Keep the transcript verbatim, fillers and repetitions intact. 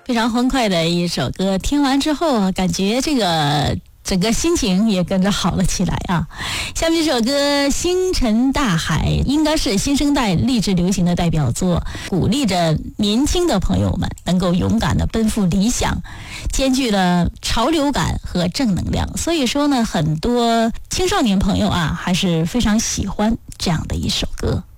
非常欢快的一首歌，听完之后感觉这个整个心情也跟着好了起来啊。下面这首歌《星辰大海》应该是新生代励志流行的代表作，鼓励着年轻的朋友们能够勇敢的奔赴理想，兼具了潮流感和正能量。所以说呢，很多青少年朋友啊还是非常喜欢这样的一首歌。